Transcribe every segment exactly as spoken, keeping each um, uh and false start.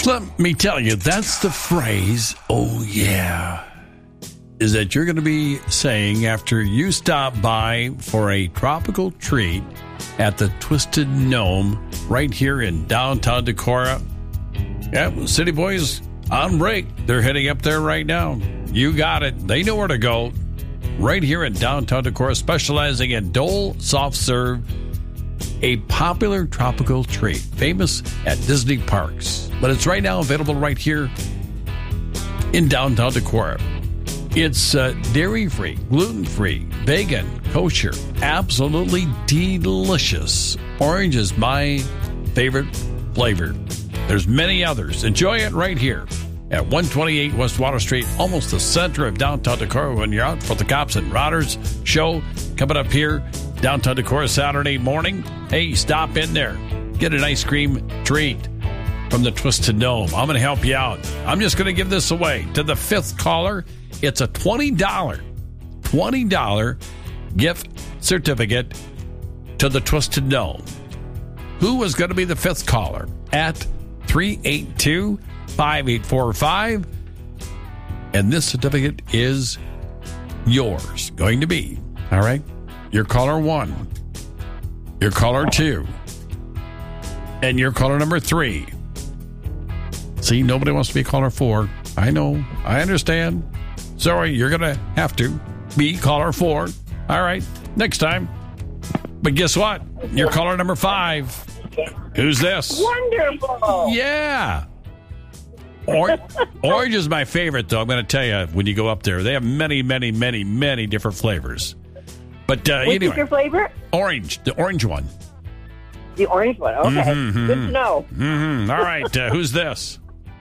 Let me tell you, that's the phrase, oh yeah, is that you're going to be saying after you stop by for a tropical treat at the Twisted Gnome right here in downtown Decorah. Yeah, City Boys on break. They're heading up there right now. You got it. They know where to go. Right here in downtown Decorah, specializing in Dole Soft Serve, a popular tropical treat, famous at Disney parks. But it's right now available right here in downtown Decorah. It's uh, dairy-free, gluten-free, vegan, kosher, absolutely delicious. Orange is my favorite flavor. There's many others. Enjoy it right here at one twenty-eight West Water Street, almost the center of downtown Decorah when you're out for the Cops and Rodders show coming up here, downtown Decorah Saturday morning. Hey, stop in there. Get an ice cream treat from the Twisted Gnome. I'm going to help you out. I'm just going to give this away to the fifth caller. It's a twenty dollars, twenty dollars gift certificate to the Twisted Gnome. Who is going to be the fifth caller at three eight two, five eight four five? And this certificate is yours, going to be. All right? Your caller one, your caller two, and your caller number three. See, nobody wants to be caller four. I know. I understand. Sorry, you're going to have to be caller four. All right, next time. But guess what? You're caller number five. Who's this? Wonderful. Yeah. Or- Orange is my favorite, though. I'm going to tell you, when you go up there, they have many, many, many, many different flavors. But uh, Which anyway, is your favorite? Orange, the orange one. The orange one. Okay, Mm-hmm, good to know. Mm-hmm. All right, uh, who's this?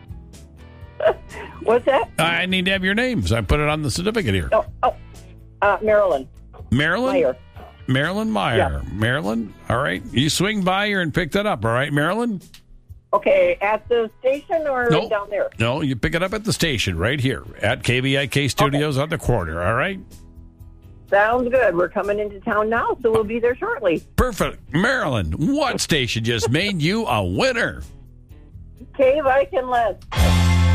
What's that? I need to have your name, so I put it on the certificate here. Oh, oh uh, Marilyn. Marilyn? Meyer. Marilyn Meyer. Yeah. Marilyn, all right. You swing by here and pick that up, all right, Marilyn? Okay, at the station or Nope. down there? No, you pick it up at the station right here at K B I K Studios on the corner, all right? Sounds good. We're coming into town now, so we'll be there shortly. Perfect. Marilyn, what station just made you a winner? Cave, I can let.